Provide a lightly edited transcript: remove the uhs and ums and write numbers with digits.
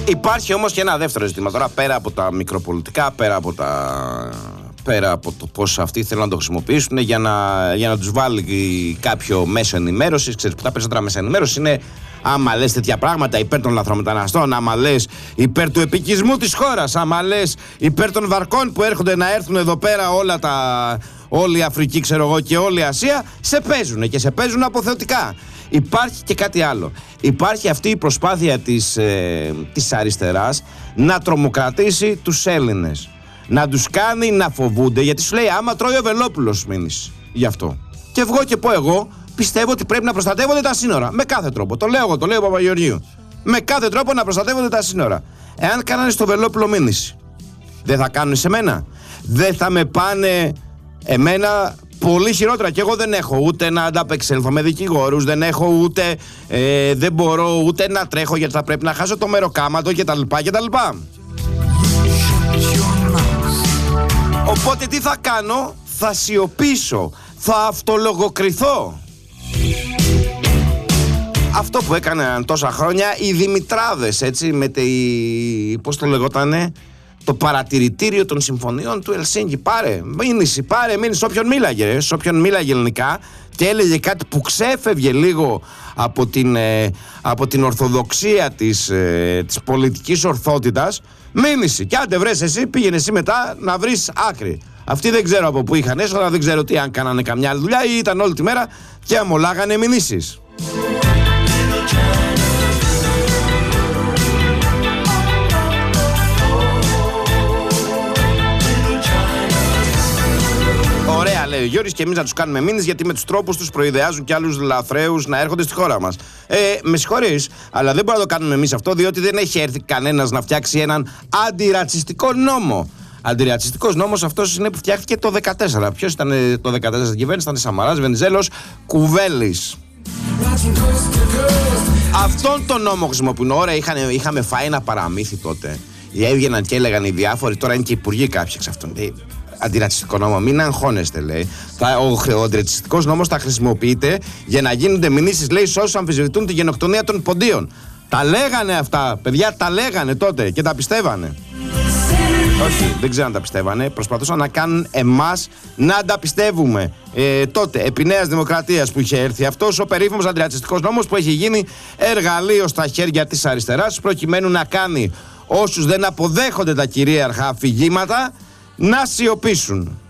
Υπάρχει όμως και ένα δεύτερο ζήτημα τώρα, πέρα από τα μικροπολιτικά, πέρα από το πώς αυτοί θέλουν να το χρησιμοποιήσουν για να τους βάλει κάποιο μέσο ενημέρωσης. Ξέρεις που τα περισσότερα μέσα ενημέρωσης είναι άμα λες τέτοια πράγματα υπέρ των λαθρομεταναστών, άμα λες υπέρ του επικισμού της χώρας, άμα λες υπέρ των βαρκών που έρχονται να έρθουν εδώ πέρα όλη η Αφρική, ξέρω εγώ, και όλη η Ασία, σε παίζουν και σε παίζουν αποθεωτικά. Υπάρχει και κάτι άλλο. Υπάρχει αυτή η προσπάθεια της αριστεράς να τρομοκρατήσει τους Έλληνες. Να τους κάνει να φοβούνται, γιατί σου λέει άμα τρώει ο Βελόπουλος μείνεις γι' αυτό. Και βγω και πω εγώ, πιστεύω ότι πρέπει να προστατεύονται τα σύνορα. Με κάθε τρόπο. Το λέω εγώ, το λέει ο Παπαγεωργίου. Με κάθε τρόπο να προστατεύονται τα σύνορα. Εάν κάνανε στο Βελόπουλο μήνυση, δεν θα κάνουν σε μένα. Δεν θα με πάνε εμένα πολύ χειρότερα. Και εγώ δεν έχω ούτε να ανταπεξέλθω με δικηγόρους, δεν έχω ούτε. Δεν μπορώ ούτε να τρέχω γιατί θα πρέπει να χάσω το μεροκάματο κτλ. Οπότε τι θα κάνω? Θα σιωπήσω. Θα αυτολογοκριθώ. Αυτό που έκαναν τόσα χρόνια οι Δημητράδες, έτσι, με πώς το λεγότανε, το παρατηρητήριο των συμφωνιών του Ελσίνκη. Πάρε μήνυση, όποιον μίλαγε ελληνικά και έλεγε κάτι που ξέφευγε λίγο από την ορθοδοξία της πολιτικής ορθότητας, μήνυση. Και άντε βρες εσύ, πήγαινε εσύ μετά να βρεις άκρη. Αυτοί δεν ξέρω από πού είχαν έσοδα, δεν ξέρω τι, αν κάνανε καμιά άλλη δουλειά ή ήταν όλη τη μέρα και αμολάγανε μηνύσεις. Ωραία, λέει ο Γιώργης, και εμείς να τους κάνουμε μήνυση, γιατί με τους τρόπους τους προειδεάζουν και άλλους λαθρέους να έρχονται στη χώρα μας. Με συγχωρείς, αλλά δεν μπορούμε να το κάνουμε εμείς αυτό, διότι δεν έχει έρθει κανένας να φτιάξει έναν αντιρατσιστικό νόμο. Αντιρατσιστικός νόμος αυτός είναι που φτιάχτηκε το 2014. Ποιος ήταν το 2014 στην κυβέρνηση? Ήταν Σαμαράς, Βενιζέλος, Κουβέλης. Αυτόν τον νόμο χρησιμοποιούν. Ωραία, είχαμε φάει ένα παραμύθι τότε. Έβγαιναν και έλεγαν οι διάφοροι, τώρα είναι και υπουργοί κάποιοι εξ αυτών. Αντιρατσιστικό νόμο, μην αγχώνεστε, λέει. Ο αντιρατσιστικός νόμος θα χρησιμοποιείται για να γίνονται μηνύσεις, λέει, σε όσους αμφισβητούν τη γενοκτονία των ποντίων. Τα λέγανε αυτά, παιδιά, τα λέγανε τότε και τα πιστεύανε. Όχι, δεν ξέρω αν τα πιστεύανε. Προσπαθούσαν να κάνουν εμάς να τα πιστεύουμε. Τότε, επί Νέας Δημοκρατίας που είχε έρθει αυτός ο περίφημος αντιρατσιστικός νόμος που έχει γίνει εργαλείο στα χέρια της αριστεράς, προκειμένου να κάνει όσους δεν αποδέχονται τα κυρίαρχα αφηγήματα να σιωπήσουν.